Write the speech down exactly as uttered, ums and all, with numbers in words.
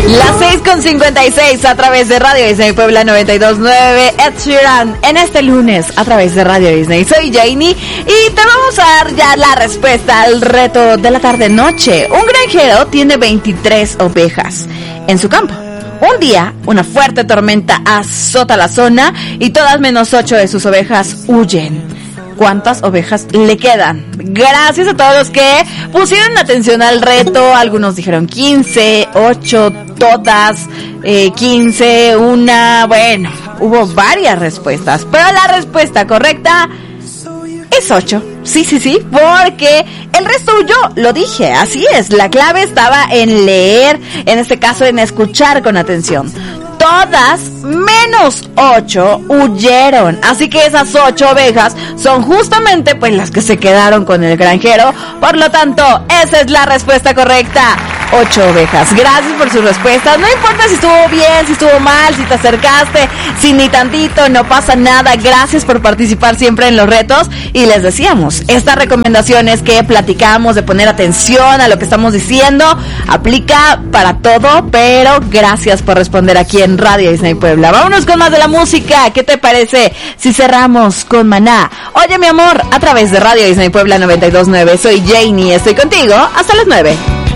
Las seis con cincuenta y seis a través de Radio Disney Puebla noventa y dos punto nueve. Ed Sheeran en este lunes a través de Radio Disney. Soy Janie y te vamos a dar ya la respuesta al reto de la tarde-noche. Un granjero tiene veintitrés ovejas en su campo. Un día, una fuerte tormenta azota la zona y todas menos ocho de sus ovejas huyen. ¿Cuántas ovejas le quedan? Gracias a todos los que pusieron atención al reto. Algunos dijeron quince, ocho, todas, eh, quince, una. Bueno, hubo varias respuestas, pero la respuesta correcta es ocho. Sí, sí, sí, porque el resto huyó, lo dije, así es. La clave estaba en leer, en este caso en escuchar con atención. Todas menos ocho huyeron, así que esas ocho ovejas son justamente pues las que se quedaron con el granjero. Por lo tanto, esa es la respuesta correcta. Ocho ovejas. Gracias por sus respuestas. No importa si estuvo bien, si estuvo mal, si te acercaste, si ni tantito, no pasa nada. Gracias por participar siempre en los retos. Y les decíamos, estas recomendaciones que platicamos de poner atención a lo que estamos diciendo, aplica para todo, pero gracias por responder aquí en Radio Disney Puebla. Vámonos con más de la música. ¿Qué te parece si cerramos con Maná? Oye, mi amor, a través de Radio Disney Puebla noventa y dos punto nueve. Soy Janie, estoy contigo hasta las nueve.